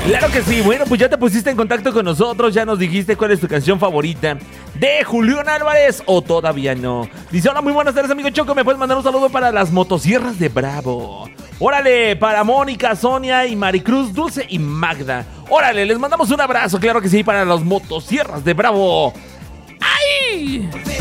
Claro que sí. Bueno, pues ya te pusiste en contacto con nosotros, ya nos dijiste cuál es tu canción favorita de Julián Álvarez o todavía no. Dice, hola, muy buenas tardes, amigo Choco, ¿me puedes mandar un saludo para las motosierras de Bravo? Órale, para Mónica, Sonia y Maricruz, Dulce y Magda. Órale, les mandamos un abrazo, claro que sí, para las motosierras de Bravo. ¡Ay!